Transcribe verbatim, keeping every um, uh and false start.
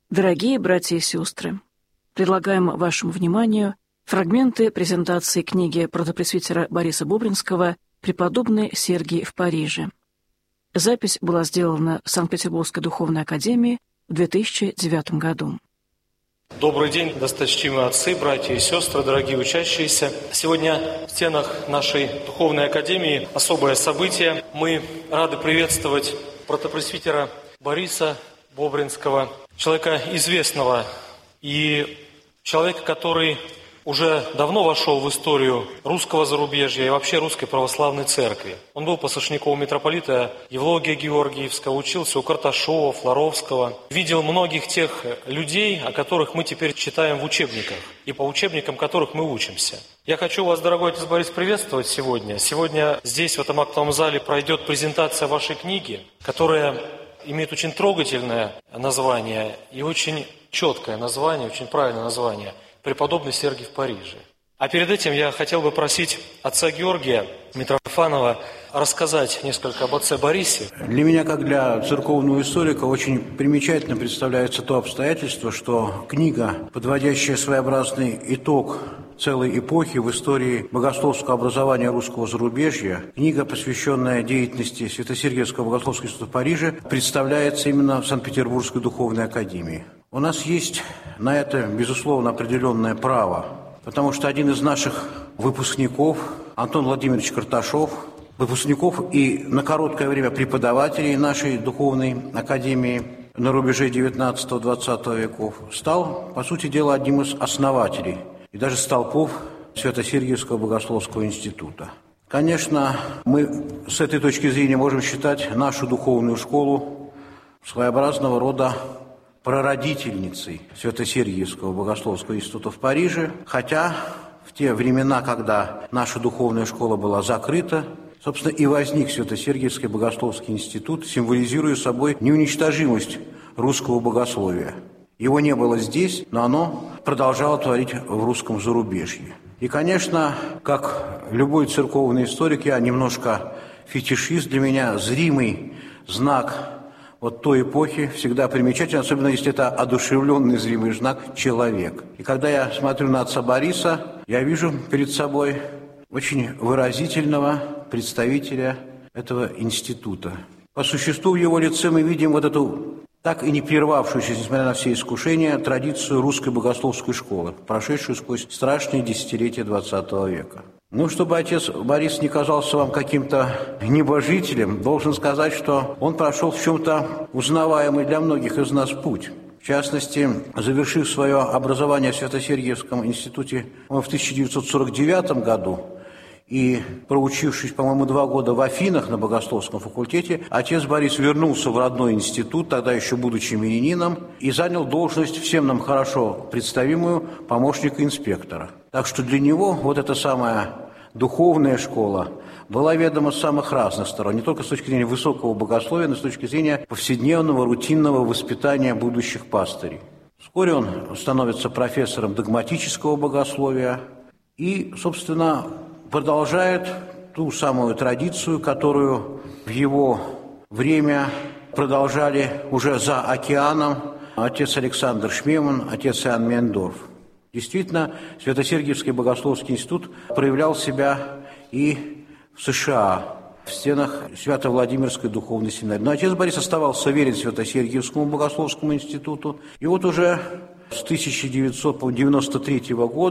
Дорогие братья и сестры, предлагаем вашему вниманию фрагменты презентации книги протопресвитера Бориса Бобринского «Преподобный Сергий в Париже». Запись была сделана в Санкт-Петербургской духовной академии в две тысячи девятом году. Добрый день, досточтимые отцы, братья и сестры, дорогие учащиеся. Сегодня в стенах нашей духовной академии особое событие. Мы рады приветствовать протопресвитера Бориса Бобринского, человека известного и человека, который уже давно вошел в историю русского зарубежья и вообще русской православной церкви. Он был послушником митрополита Евлогия Георгиевского, учился у Карташова, Флоровского. Видел многих тех людей, о которых мы теперь читаем в учебниках, и по учебникам которых мы учимся. Я хочу вас, дорогой отец Борис, приветствовать сегодня. Сегодня здесь, в этом актовом зале, пройдет презентация вашей книги, которая имеет очень трогательное название и очень четкое название, очень правильное название – «Преподобный Сергий в Париже». А перед этим я хотел бы просить отца Георгия Митрофанова рассказать несколько об отце Борисе. Для меня, как для церковного историка, очень примечательно представляется то обстоятельство, что книга, подводящая своеобразный итог целой эпохи в истории богословского образования русского зарубежья, книга, посвященная деятельности Свято-Сергиевского богословского института в Париже, представляется именно в Санкт-Петербургской духовной академии. У нас есть на это, безусловно, определенное право, потому что один из наших выпускников, Антон Владимирович Карташов, выпускников и на короткое время преподавателей нашей духовной академии на рубеже девятнадцатого-двадцатого веков, стал, по сути дела, одним из основателей и даже столпов Свято-Сергиевского богословского института. Конечно, мы с этой точки зрения можем считать нашу духовную школу своеобразного рода прародительницей Свято-Сергиевского богословского института в Париже, хотя в те времена, когда наша духовная школа была закрыта, собственно, и возник Свято-Сергиевский богословский институт, символизируя собой неуничтожимость русского богословия. Его не было здесь, но оно продолжало творить в русском зарубежье. И, конечно, как любой церковный историк, я немножко фетишист, для меня зримый знак вот той эпохи всегда примечательно, особенно если это одушевленный зримый знак «человек». И когда я смотрю на отца Бориса, я вижу перед собой очень выразительного представителя этого института. По существу в его лице мы видим вот эту так и не прервавшуюся, несмотря на все искушения, традицию русской богословской школы, прошедшую сквозь страшные десятилетия двадцатого века. Ну, чтобы отец Борис не казался вам каким-то небожителем, должен сказать, что он прошел в чем-то узнаваемый для многих из нас путь. В частности, завершив свое образование в Свято-Сергиевском институте в тысяча девятьсот сорок девятом году и проучившись, по-моему, два года в Афинах на богословском факультете, отец Борис вернулся в родной институт, тогда еще будучи мирянином, и занял должность, всем нам хорошо представимую, помощника инспектора. Так что для него вот эта самая духовная школа была ведома с самых разных сторон, не только с точки зрения высокого богословия, но и с точки зрения повседневного, рутинного воспитания будущих пастырей. Вскоре он становится профессором догматического богословия и, собственно, продолжает ту самую традицию, которую в его время продолжали уже за океаном отец Александр Шмеман, отец Иоанн Мейндорф. Действительно, Свято-Сергиевский богословский институт проявлял себя и в США, в стенах Свято-Владимирской духовной семинарии. Но отец Борис оставался верен Свято-Сергиевскому богословскому институту. И вот уже с тысяча девятьсот девяносто третьего года